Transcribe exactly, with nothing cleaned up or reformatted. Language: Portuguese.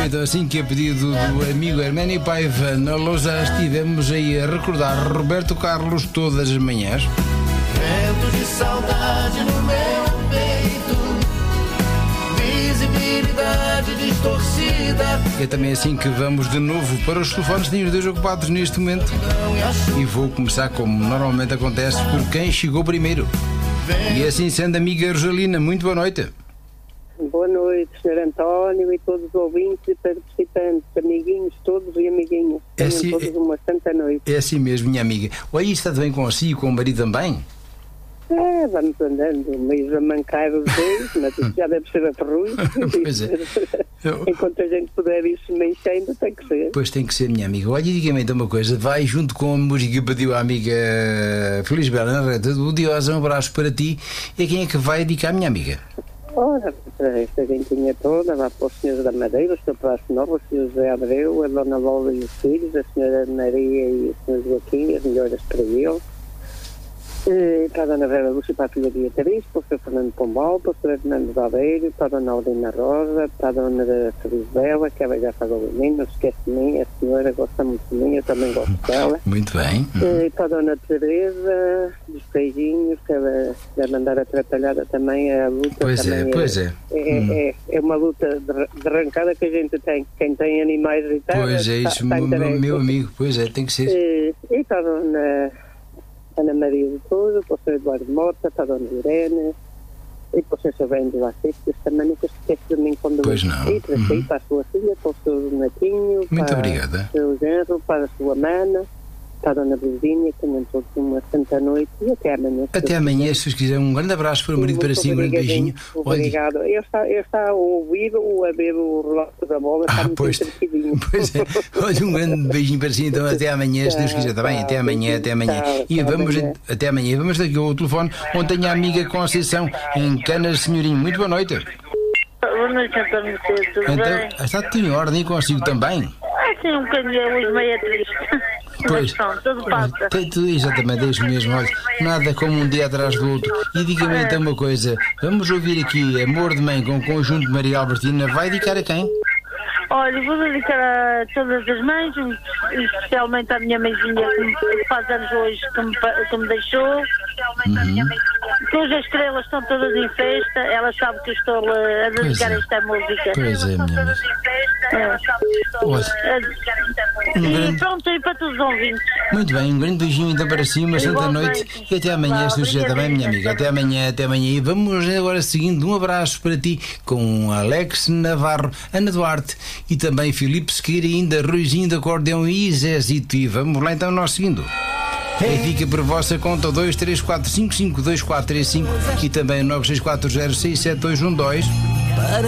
então assim que a pedido do amigo Herménio Paiva na Lousa, estivemos aí a recordar Roberto Carlos todas as manhãs. Ventos de saudade no meu peito, visibilidade distorcida. É também assim que vamos de novo para os telefones. Tenho os dois ocupados neste momento e vou começar, como normalmente acontece, por quem chegou primeiro. E assim sendo, amiga Rosalina, muito boa noite. Boa noite, senhor António e todos os ouvintes e participantes, amiguinhos todos e amiguinhas. É Tenham assim, todos uma santa noite. É assim mesmo, minha amiga. Olha, está bem consigo e com o marido também? É, vamos andando, meio a mancar os dois, mas isso já deve ser a ferrugem. Pois é. Enquanto a gente puder ir se mexendo, tem que ser. Pois tem que ser, minha amiga. Olha, diga-me então uma coisa. Vai junto com a música que pediu a amiga Feliz Bela na rede do Dios, um abraço para ti. E quem é que vai dedicar, minha amiga? Ora, para esta gentinha toda, lá para os senhores da Madeira, o senhor Prazo Nova, o senhor José Abreu, a dona Lola e os filhos, a senhora Maria e o senhor Joaquim, as melhoras para ele. E para a dona Vera Lúcia, para a filha Beatriz, para o senhor Fernando Pombal, para o senhor Fernando Daveiro, para a dona Aldina Rosa, para a dona Feliz Bela, que ela já falou de mim, não se esquece de mim, a senhora gosta muito de mim, eu também gosto dela. Muito bem. E para a dona Teresa, dos beijinhos, que ela deve andar atrapalhada também, a luta Pois também é, pois é. É, Hum. é, é uma luta de, de arrancada que a gente tem. Quem tem animais e tal. Pois é, isso, está, está meu, meu amigo. Pois é, tem que ser. E, e para a dona Ana Maria de Sousa, para o senhor Eduardo Mota, para a dona Irene, e para o senhor Sabendo de Lacetes, também nunca se esquece de mim quando Pois eu não. e para, Uhum. para a sua filha, para o seu netinho, Muito para obrigada. o seu genro, para a sua mana, para a dona Virgínia, tenham todos uma santa noite e até amanhã. Até amanhã, se os quiserem. Um grande abraço para o marido, para si, um grande beijinho. Olha, Obrigado. Eu está, eu está a ouvir ou a ver o relato da bola, está ah, muito pois, entretido. pois é. Olha, um grande beijinho para si. Então, até amanhã, se Deus quiser. Está bem? Até amanhã, até amanhã. E vamos até amanhã. Vamos daqui ao telefone, onde tenho a amiga Conceição, em Canas, senhorinho. Muito boa noite. Boa noite, António Pedro, tudo Então, bem? está tudo em ordem e consigo também? Ah, sim, um bocadinho hoje meio triste. Pois, Mas pronto, tudo passa. tem tudo exatamente, é isso mesmo. Olha, nada como um dia atrás do outro. E diga-me então uma coisa: vamos ouvir aqui Amor de Mãe com o conjunto de Maria Albertina. Vai dedicar a quem? Olha, vou dedicar a todas as mães, especialmente à minha mãezinha que faz anos hoje, que me, que me deixou. Uhum. Que hoje as estrelas estão todas em festa, ela sabe que eu estou a dedicar é. esta música. Pois é, minha amiga. É. Olha, um E grande- pronto, e para todos os ouvintes. muito bem, um grande beijinho então para si, uma santa noite e até amanhã, se Deus quiser, também, minha amiga. Até amanhã, até amanhã. E vamos agora seguindo, um abraço para ti com Alex Navarro, Ana Duarte e também Filipe Sequeira e ainda Ruizinho de Acordeão e Zezito. E vamos lá então, nós seguindo. E fica por vossa conta dois três quatro cinco cinco dois quatro três cinco e também nove seis quatro zero seis sete dois um dois.